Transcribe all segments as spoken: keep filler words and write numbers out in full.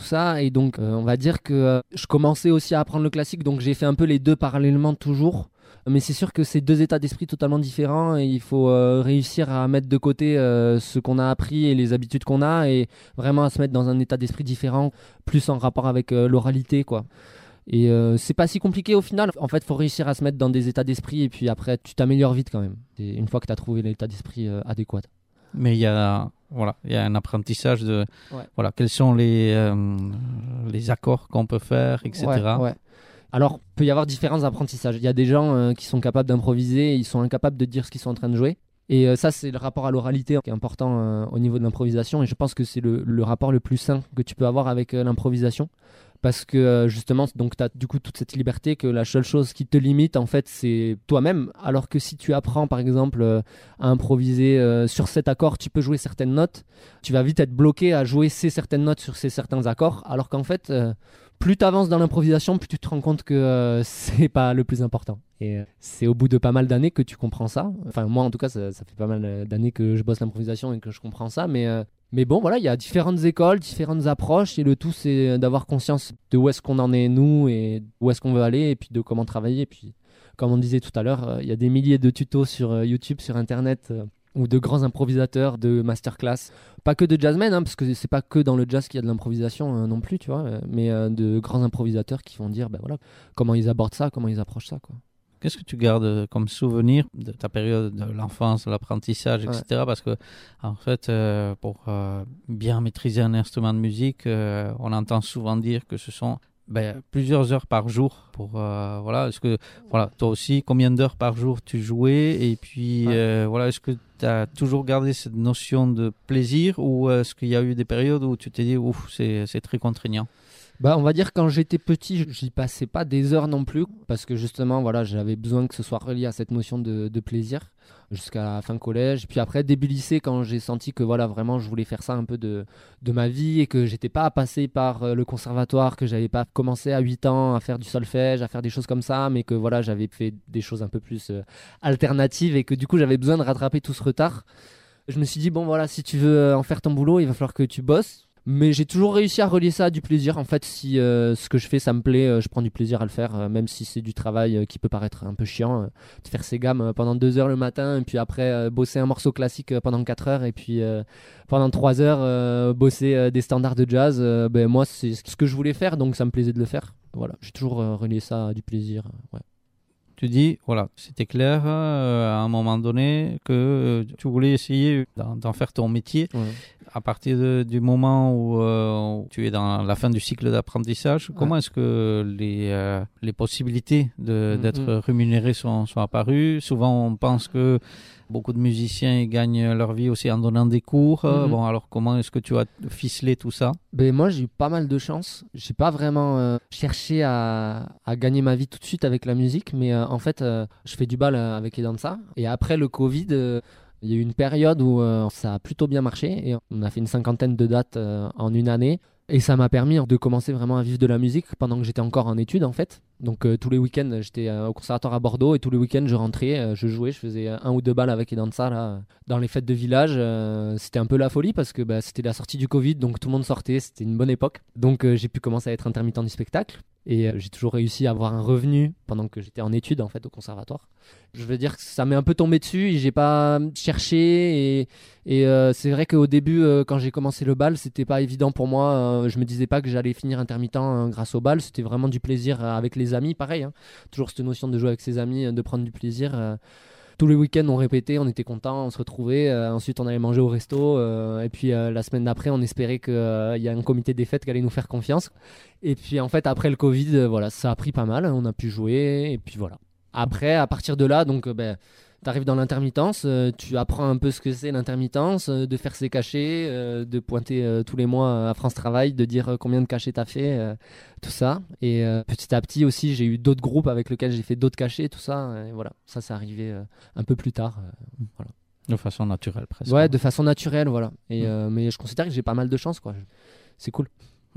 ça. Et donc, euh, on va dire que euh, je commençais aussi à apprendre le classique, donc j'ai fait un peu les deux parallèlement toujours. Mais c'est sûr que c'est deux états d'esprit totalement différents et il faut euh, réussir à mettre de côté euh, ce qu'on a appris et les habitudes qu'on a et vraiment à se mettre dans un état d'esprit différent, plus en rapport avec euh, l'oralité, quoi. Et euh, c'est pas si compliqué au final. En fait, il faut réussir à se mettre dans des états d'esprit et puis après, tu t'améliores vite quand même. Et une fois que tu as trouvé l'état d'esprit euh, adéquat. Mais il y a, voilà, il y a un apprentissage de Ouais. voilà, quels sont les, euh, les accords qu'on peut faire, et cetera. Ouais, ouais. Alors, il peut y avoir différents apprentissages. Il y a des gens euh, qui sont capables d'improviser, et ils sont incapables de dire ce qu'ils sont en train de jouer. Et euh, ça, c'est le rapport à l'oralité qui est important euh, au niveau de l'improvisation. Et je pense que c'est le, le rapport le plus sain que tu peux avoir avec euh, l'improvisation. Parce que euh, justement, donc tu as du coup toute cette liberté que la seule chose qui te limite, en fait, c'est toi-même. Alors que si tu apprends, par exemple, euh, à improviser euh, sur cet accord, tu peux jouer certaines notes. Tu vas vite être bloqué à jouer ces certaines notes sur ces certains accords. Alors qu'en fait... Euh, plus tu avances dans l'improvisation, plus tu te rends compte que euh, c'est pas le plus important. Et euh, c'est au bout de pas mal d'années que tu comprends ça. Enfin, moi, en tout cas, ça, ça fait pas mal d'années que je bosse l'improvisation et que je comprends ça. Mais, euh, mais bon, voilà, il y a différentes écoles, différentes approches. Et le tout, c'est d'avoir conscience de où est-ce qu'on en est, nous, et où est-ce qu'on veut aller, et puis de comment travailler. Et puis, comme on disait tout à l'heure, il euh, y a des milliers de tutos sur euh, YouTube, sur Internet. Euh, ou de grands improvisateurs, de masterclass. Pas que de jazzmen, hein, parce que c'est pas que dans le jazz qu'il y a de l'improvisation euh, non plus, tu vois, euh, mais euh, de grands improvisateurs qui vont dire ben voilà, comment ils abordent ça, comment ils approchent ça, quoi. Qu'est-ce que tu gardes comme souvenir de ta période de l'enfance, de l'apprentissage, et cetera. Ouais. Parce que, en fait, euh, pour euh, bien maîtriser un instrument de musique, euh, on entend souvent dire que ce sont ben, plusieurs heures par jour. Pour, euh, voilà, est-ce que, voilà, toi aussi, combien d'heures par jour tu jouais? Et puis, ouais. euh, voilà, est-ce que tu as toujours gardé cette notion de plaisir ou est-ce qu'il y a eu des périodes où tu t'es dit, ouf, c'est, c'est très contraignant? Bah, on va dire que quand j'étais petit, j'y passais pas des heures non plus parce que justement, voilà, j'avais besoin que ce soit relié à cette notion de, de plaisir jusqu'à la fin collège. Puis après, début lycée, quand j'ai senti que voilà, vraiment, je voulais faire ça un peu de, de ma vie et que j'étais pas passé par euh, le conservatoire, que j'avais pas commencé à huit ans à faire du solfège, à faire des choses comme ça, mais que voilà, j'avais fait des choses un peu plus euh, alternatives et que du coup, j'avais besoin de rattraper tout ce retard. Je me suis dit, bon voilà, si tu veux en faire ton boulot, il va falloir que tu bosses. Mais j'ai toujours réussi à relier ça à du plaisir. En fait, si euh, ce que je fais, ça me plaît, euh, je prends du plaisir à le faire, euh, même si c'est du travail euh, qui peut paraître un peu chiant. Euh, de faire ses gammes euh, pendant deux heures le matin, et puis après euh, bosser un morceau classique euh, pendant quatre heures, et puis euh, pendant trois heures euh, bosser euh, des standards de jazz. Euh, ben, moi, c'est ce que je voulais faire, donc ça me plaisait de le faire. Voilà, j'ai toujours euh, relié ça à du plaisir. Euh, ouais. Tu dis, voilà, c'était clair euh, à un moment donné que euh, tu voulais essayer d'en, d'en faire ton métier. Ouais. À partir de, du moment où, euh, où tu es dans la fin du cycle d'apprentissage, ouais. Comment est-ce que les, euh, les possibilités de, mm-hmm. d'être rémunéré sont, sont apparues? Souvent, on pense que beaucoup de musiciens ils gagnent leur vie aussi en donnant des cours. Mm-hmm. Bon, alors comment est-ce que tu as ficelé tout ça? Ben moi, j'ai eu pas mal de chance. J'ai pas vraiment euh, cherché à, à gagner ma vie tout de suite avec la musique, mais euh, en fait, euh, je fais du bal euh, avec les dansas. Et après le Covid, euh, il y a eu une période où euh, ça a plutôt bien marché et on a fait une cinquantaine de dates euh, en une année. Et ça m'a permis de commencer vraiment à vivre de la musique pendant que j'étais encore en études en fait. Donc euh, tous les week-ends, j'étais euh, au conservatoire à Bordeaux et tous les week-ends, je rentrais, euh, je jouais, je faisais un ou deux balles avec les dansas là, dans les fêtes de village. Euh, c'était un peu la folie parce que bah, c'était la sortie du Covid, donc tout le monde sortait, c'était une bonne époque. Donc euh, j'ai pu commencer à être intermittent du spectacle. Et euh, j'ai toujours réussi à avoir un revenu pendant que j'étais en études en fait au conservatoire. Je veux dire que ça m'est un peu tombé dessus et j'ai pas cherché et, et euh, c'est vrai qu'au début euh, quand j'ai commencé le bal c'était pas évident pour moi. Euh, je me disais pas que j'allais finir intermittent euh, grâce au bal. C'était vraiment du plaisir euh, avec les amis, pareil. Hein. Toujours cette notion de jouer avec ses amis, euh, de prendre du plaisir. Euh, Tous les week-ends, on répétait, on était contents, on se retrouvait. Euh, ensuite, on allait manger au resto. Euh, et puis, euh, la semaine d'après, on espérait qu'il euh, y a un comité des fêtes qui allait nous faire confiance. Et puis, en fait, après le Covid, euh, voilà, ça a pris pas mal. On a pu jouer. Et puis, voilà. Après, à partir de là, donc, euh, ben, tu arrives dans l'intermittence. Euh, tu apprends un peu ce que c'est l'intermittence, euh, de faire ses cachets, euh, de pointer euh, tous les mois à France Travail, de dire euh, combien de cachets tu as fait, euh, tout ça. Et euh, petit à petit aussi, j'ai eu d'autres groupes avec lesquels j'ai fait d'autres cachets, tout ça. Et voilà, ça, c'est arrivé euh, un peu plus tard. Euh, voilà. De façon naturelle, presque. Ouais, de façon naturelle, voilà. Et, mmh. euh, mais je considère que j'ai pas mal de chance, quoi. C'est cool.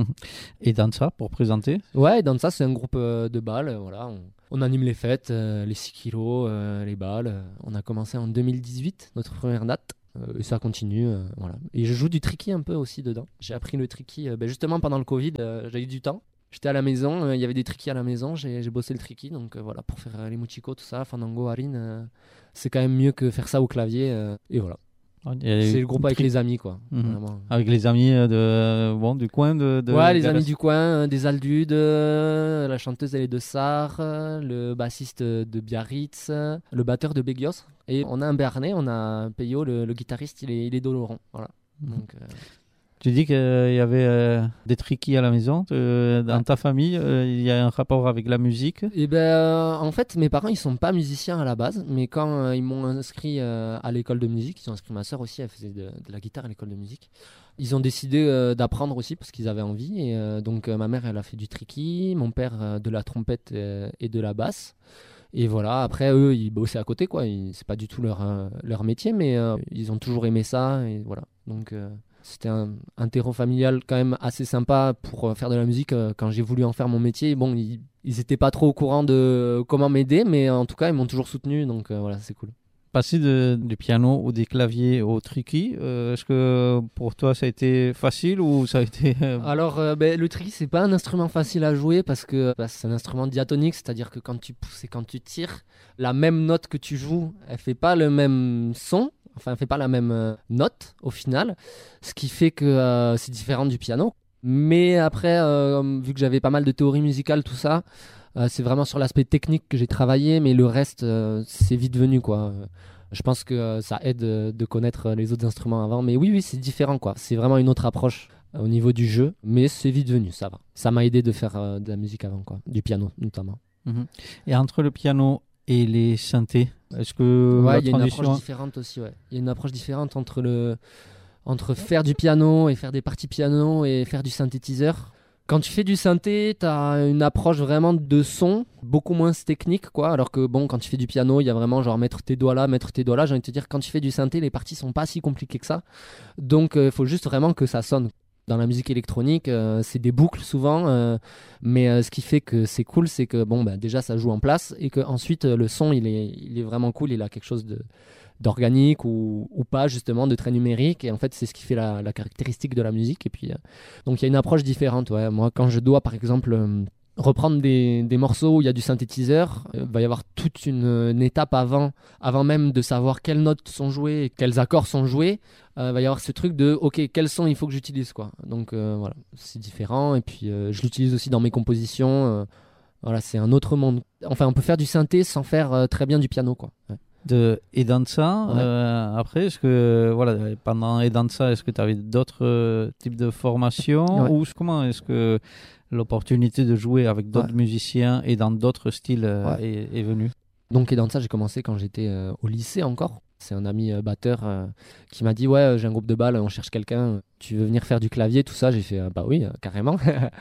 Et Dansa, pour présenter? Ouais, Dansa, c'est un groupe euh, de bal. Euh, voilà. On, on anime les fêtes, euh, les six kilos, euh, les balles. Euh, on a commencé en deux mille dix-huit, notre première date. et ça continue. Euh, voilà. Et je joue du tricky un peu aussi dedans. J'ai appris le tricky euh, ben justement pendant le Covid, euh, j'ai eu du temps. J'étais à la maison, il euh, y avait des tricky à la maison, j'ai, j'ai bossé le tricky, donc euh, voilà, pour faire euh, les Muchiko, tout ça, Fandango, Harin, euh, c'est quand même mieux que faire ça au clavier, euh, et voilà. C'est le groupe avec tri... les amis, quoi. Mmh. Avec les amis de, bon, du coin de, de Ouais, les amis du coin, euh, des Aldudes, euh, la chanteuse elle est de Sarre, euh, le bassiste de Biarritz, euh, le batteur de Bégios. Et on a un Béarnais, on a Peyo, le, le guitariste, il est, il est d'Oloron. Voilà. Mmh. Donc, euh... Tu dis qu'il y avait euh, des triquis à la maison. Euh, dans ta famille, euh, il y a un rapport avec la musique? Et ben, euh, en fait, mes parents, ils sont pas musiciens à la base, mais quand euh, ils m'ont inscrit euh, à l'école de musique, ils ont inscrit ma sœur aussi, elle faisait de, de la guitare à l'école de musique. Ils ont décidé euh, d'apprendre aussi parce qu'ils avaient envie. Et euh, donc, euh, ma mère, elle a fait du tricky, mon père euh, de la trompette euh, et de la basse. Et voilà, après, eux, ils bossaient à côté, quoi. Ils, c'est pas du tout leur, euh, leur métier, mais euh, ils ont toujours aimé ça. Et voilà. Donc, euh, c'était un, un terreau familial quand même assez sympa pour euh, faire de la musique. Euh, quand j'ai voulu en faire mon métier, bon, ils, ils étaient pas trop au courant de comment m'aider, mais en tout cas, ils m'ont toujours soutenu. Donc, euh, voilà, c'est cool. Passer de, du piano ou des claviers au tricky, euh, est-ce que pour toi ça a été facile ou ça a été... Euh... Alors euh, ben, le tricky c'est pas un instrument facile à jouer parce que bah, c'est un instrument diatonique, c'est-à-dire que quand tu pousses et quand tu tires, la même note que tu joues, elle fait pas le même son, enfin elle fait pas la même euh, note au final, ce qui fait que euh, c'est différent du piano. Mais après, euh, vu que j'avais pas mal de théorie musicale, tout ça, euh, c'est vraiment sur l'aspect technique que j'ai travaillé, mais le reste, euh, c'est vite venu, quoi. Je pense que euh, ça aide euh, de connaître les autres instruments avant. Mais oui, oui, c'est différent, quoi. C'est vraiment une autre approche euh, au niveau du jeu, mais c'est vite venu, ça va. Ça m'a aidé de faire euh, de la musique avant, quoi. Du piano, notamment. Mmh. Et entre le piano et les synthés, est-ce que ouais, la il y a transition... une approche différente aussi, ouais. Il y a une approche différente entre le... entre faire du piano et faire des parties piano et faire du synthétiseur. Quand tu fais du synthé, tu as une approche vraiment de son, beaucoup moins technique, quoi. Alors que bon, quand tu fais du piano, il y a vraiment genre mettre tes doigts là, mettre tes doigts là. J'ai envie de te dire, quand tu fais du synthé, les parties sont pas si compliquées que ça. Donc il euh, faut juste vraiment que ça sonne. Dans la musique électronique, euh, c'est des boucles souvent, euh, mais euh, ce qui fait que c'est cool, c'est que bon, bah, déjà ça joue en place et que ensuite euh, le son, il est, il est vraiment cool, il a quelque chose de d'organique ou, ou pas, justement, de très numérique. Et en fait, c'est ce qui fait la, la caractéristique de la musique. Et puis, euh, donc, il y a une approche différente. Ouais. Moi, quand je dois, par exemple, euh, reprendre des, des morceaux où il y a du synthétiseur, il euh, va y avoir toute une, une étape avant, avant même de savoir quelles notes sont jouées et quels accords sont joués. Il euh, va y avoir ce truc de, OK, quel son il faut que j'utilise, quoi. Donc, euh, voilà, c'est différent. Et puis, euh, je l'utilise aussi dans mes compositions. Euh, voilà, c'est un autre monde. Enfin, on peut faire du synthé sans faire euh, très bien du piano, quoi. Ouais. De Edansa, ouais. euh, après, est-ce que, voilà, pendant Edansa, est-ce que tu avais d'autres euh, types de formations ouais. ou comment est-ce que l'opportunité de jouer avec d'autres ouais. musiciens et dans d'autres styles euh, ouais. est, est venue? Donc Edansa, j'ai commencé quand j'étais euh, au lycée encore. C'est un ami euh, batteur euh, qui m'a dit ouais, euh, j'ai un groupe de balles, on cherche quelqu'un, tu veux venir faire du clavier, tout ça. J'ai fait euh, bah oui, euh, carrément.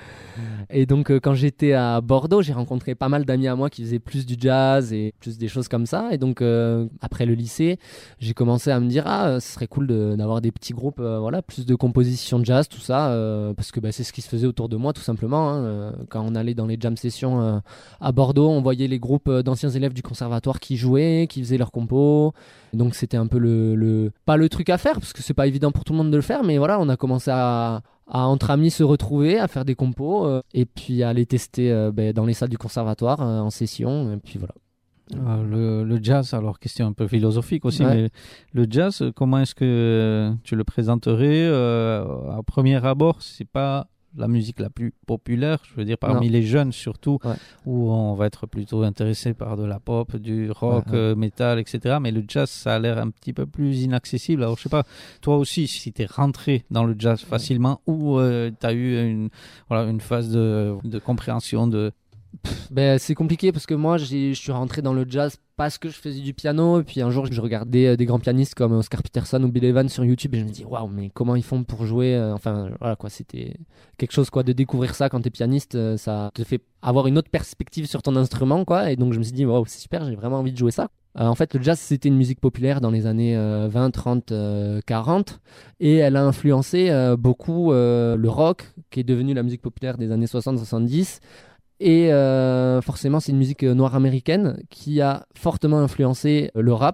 Et donc euh, quand j'étais à Bordeaux, j'ai rencontré pas mal d'amis à moi qui faisaient plus du jazz et plus des choses comme ça. Et donc euh, après le lycée, j'ai commencé à me dire ah, euh, ce serait cool de, d'avoir des petits groupes, euh, voilà, plus de composition de jazz, tout ça, euh, parce que bah, c'est ce qui se faisait autour de moi tout simplement. Hein, euh, quand on allait dans les jam sessions euh, à Bordeaux, on voyait les groupes d'anciens élèves du conservatoire qui jouaient, qui faisaient leurs compos. Donc c'était un peu le, le pas le truc à faire parce que c'est pas évident pour tout le monde de le faire, mais voilà, on a commencé à, à entre amis se retrouver, à faire des compos euh, et puis à les tester euh, ben, dans les salles du conservatoire euh, en session et puis voilà. Euh, le, le jazz, alors question un peu philosophique aussi, ouais. mais le jazz, comment est-ce que tu le présenterais euh, à premier abord? C'est pas la musique la plus populaire, je veux dire parmi non. les jeunes surtout, ouais. où on va être plutôt intéressé par de la pop, du rock, ouais, ouais. Euh, métal, et cetera. Mais le jazz, ça a l'air un petit peu plus inaccessible. Alors je sais pas, toi aussi, si tu es rentré dans le jazz facilement ouais. ou euh, tu as eu une, voilà, une phase de, de compréhension de... Ben, c'est compliqué parce que moi je suis rentré dans le jazz parce que je faisais du piano et puis un jour je regardais euh, des grands pianistes comme Oscar Peterson ou Bill Evans sur YouTube et je me dis waouh, mais comment ils font pour jouer euh, enfin voilà quoi, c'était quelque chose quoi, de découvrir ça quand t'es pianiste, euh, ça te fait avoir une autre perspective sur ton instrument quoi, et donc je me suis dit waouh, c'est super, j'ai vraiment envie de jouer ça. Euh, en fait le jazz c'était une musique populaire dans les années euh, vingt, trente, euh, quarante et elle a influencé euh, beaucoup euh, le rock qui est devenu la musique populaire des années soixante soixante-dix. Et euh, forcément, c'est une musique noire américaine qui a fortement influencé le rap,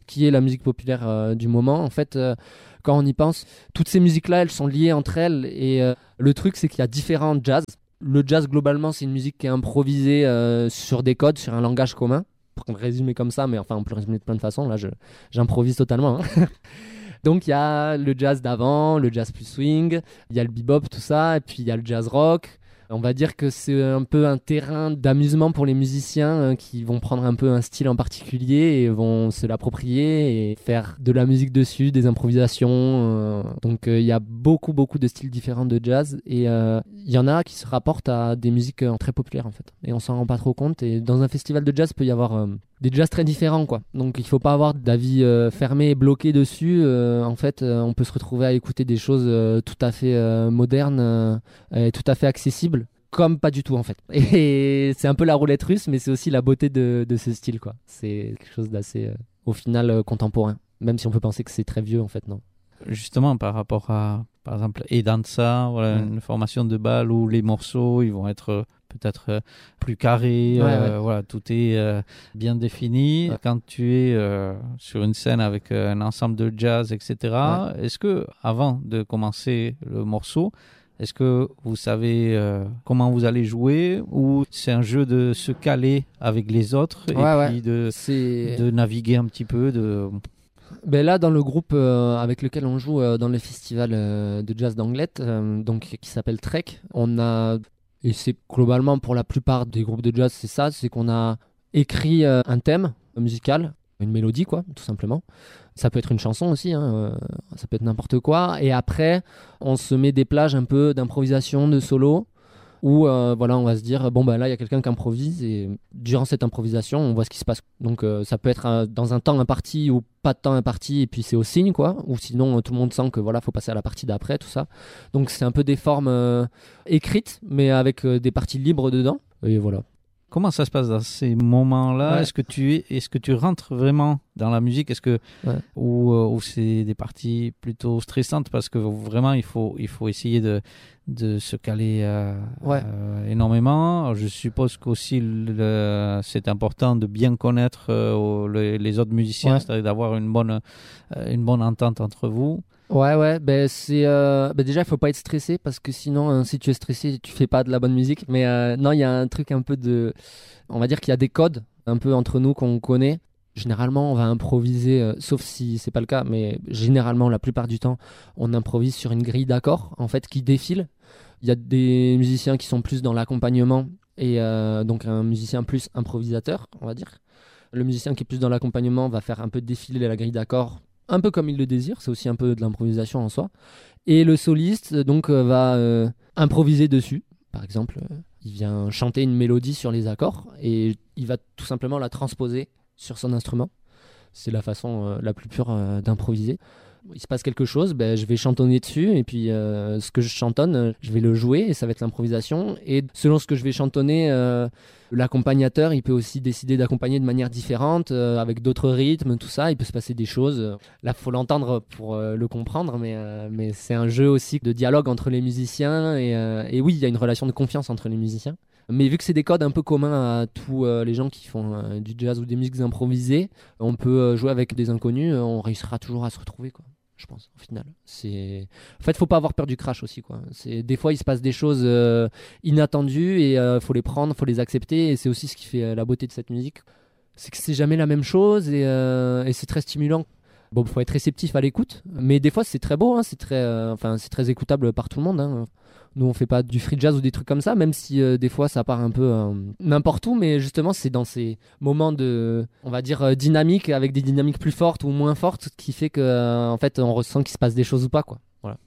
qui est la musique populaire euh, du moment. En fait, euh, quand on y pense, toutes ces musiques-là, elles sont liées entre elles. Et euh, le truc, c'est qu'il y a différents jazz. Le jazz, globalement, c'est une musique qui est improvisée euh, sur des codes, sur un langage commun. Pour le résumer comme ça, mais enfin, on peut le résumer de plein de façons. Là, je, j'improvise totalement. Hein. Donc, il y a le jazz d'avant, le jazz plus swing, il y a le bebop, tout ça, et puis il y a le jazz rock. On va dire que c'est un peu un terrain d'amusement pour les musiciens euh, qui vont prendre un peu un style en particulier et vont se l'approprier et faire de la musique dessus, des improvisations. Euh, donc euh, il y a beaucoup beaucoup de styles différents de jazz et il euh, y en a qui se rapportent à des musiques euh, très populaires en fait. Et on s'en rend pas trop compte. Et dans un festival de jazz, il peut y avoir euh, des jazz très différents quoi. Donc il faut pas avoir d'avis euh, fermé et bloqué dessus. Euh, en fait, euh, on peut se retrouver à écouter des choses euh, tout à fait euh, modernes euh, et tout à fait accessibles. Comme pas du tout en fait. Et c'est un peu la roulette russe, mais c'est aussi la beauté de, de ce style quoi. C'est quelque chose d'assez, euh, au final, euh, contemporain. Même si on peut penser que c'est très vieux en fait, non. Justement, par rapport à, par exemple, et danza, voilà, ouais. Une formation de bal où les morceaux, ils vont être euh, peut-être euh, plus carrés, ouais, euh, ouais. Voilà, tout est euh, bien défini. Ouais. Quand tu es euh, sur une scène avec euh, un ensemble de jazz, et cetera, ouais. Est-ce que, avant de commencer le morceau, est-ce que vous savez euh, comment vous allez jouer ou c'est un jeu de se caler avec les autres et ouais, puis ouais. de, c'est... de naviguer un petit peu de... Ben là, dans le groupe euh, avec lequel on joue euh, dans le festival euh, de jazz d'Anglet, euh, donc, qui s'appelle Trek, on a, et c'est globalement pour la plupart des groupes de jazz, c'est ça, c'est qu'on a écrit euh, un thème musical, une mélodie quoi, tout simplement. Ça peut être une chanson aussi, hein, euh, ça peut être n'importe quoi. Et après, on se met des plages un peu d'improvisation, de solo, où euh, voilà, on va se dire, bon bah là, il y a quelqu'un qui improvise, et durant cette improvisation, on voit ce qui se passe. Donc euh, ça peut être euh, dans un temps imparti ou pas de temps imparti, et puis c'est au signe, quoi. Ou sinon, euh, tout le monde sent que voilà, faut passer à la partie d'après, tout ça. Donc c'est un peu des formes euh, écrites, mais avec euh, des parties libres dedans. Et voilà. Comment ça se passe dans ces moments-là? Ouais. Est-ce que tu es, est-ce que tu rentres vraiment dans la musique? Est-ce que ouais. ou, euh, ou c'est des parties plutôt stressantes parce que vraiment il faut il faut essayer de de se caler euh, ouais. euh, énormément. Je suppose qu'aussi le, c'est important de bien connaître euh, le, les autres musiciens, ouais. C'est-à-dire d'avoir une bonne euh, une bonne entente entre vous. Ouais, ouais, ben c'est euh, ben déjà il faut pas être stressé parce que sinon hein, si tu es stressé tu fais pas de la bonne musique. Mais euh, non, il y a un truc un peu de, on va dire qu'il y a des codes un peu entre nous qu'on connaît. Généralement on va improviser, euh, sauf si c'est pas le cas, mais généralement la plupart du temps on improvise sur une grille d'accords en fait qui défile. Il y a des musiciens qui sont plus dans l'accompagnement et euh, donc un musicien plus improvisateur, on va dire. Le musicien qui est plus dans l'accompagnement va faire un peu défiler la grille d'accords. Un peu comme il le désire, c'est aussi un peu de l'improvisation en soi. Et le soliste donc euh, va euh, improviser dessus. Par exemple, euh, il vient chanter une mélodie sur les accords et il va tout simplement la transposer sur son instrument. C'est la façon euh, la plus pure euh, d'improviser. Il se passe quelque chose, ben, je vais chantonner dessus et puis euh, ce que je chantonne, je vais le jouer et ça va être l'improvisation. Et selon ce que je vais chantonner, euh, l'accompagnateur, il peut aussi décider d'accompagner de manière différente, euh, avec d'autres rythmes, tout ça. Il peut se passer des choses. Là, il faut l'entendre pour euh, le comprendre, mais, euh, mais c'est un jeu aussi de dialogue entre les musiciens. Et, euh, et oui, il y a une relation de confiance entre les musiciens. Mais vu que c'est des codes un peu communs à tous euh, les gens qui font euh, du jazz ou des musiques improvisées, on peut euh, jouer avec des inconnus, euh, on réussira toujours à se retrouver, quoi. Je pense, au final. C'est... En fait, faut pas avoir peur du crash aussi, quoi. C'est... Des fois, il se passe des choses euh, inattendues et il euh, faut les prendre, faut les accepter. Et c'est aussi ce qui fait euh, la beauté de cette musique. C'est que c'est jamais la même chose et, euh, et c'est très stimulant. Bon, faut être réceptif à l'écoute. Mais des fois, c'est très beau, hein, c'est, très, euh, enfin, c'est très écoutable par tout le monde. Hein. Nous, on fait pas du free jazz ou des trucs comme ça, même si euh, des fois, ça part un peu euh, n'importe où. Mais justement, c'est dans ces moments de, on va dire, euh, dynamique, avec des dynamiques plus fortes ou moins fortes, qui fait que, euh, en fait, on ressent qu'il se passe des choses ou pas, quoi. Voilà.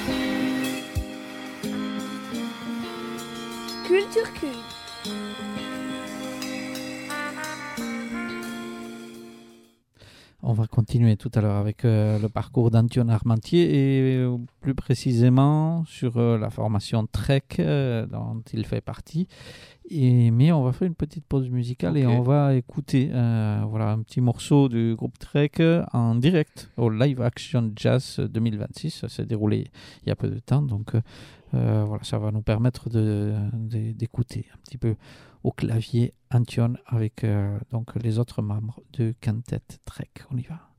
Culture Q. On va continuer tout à l'heure avec euh, le parcours d'Antion Armentier et euh, plus précisément sur euh, la formation Trek euh, dont il fait partie. Et, mais on va faire une petite pause musicale okay. Et on va écouter euh, voilà, un petit morceau du groupe Trek en direct au Live Action Jazz deux mille vingt-six. Ça s'est déroulé il y a peu de temps, donc euh, voilà, ça va nous permettre de, de, d'écouter un petit peu au clavier Antion avec euh, donc les autres membres de Quintet Trek. On y va.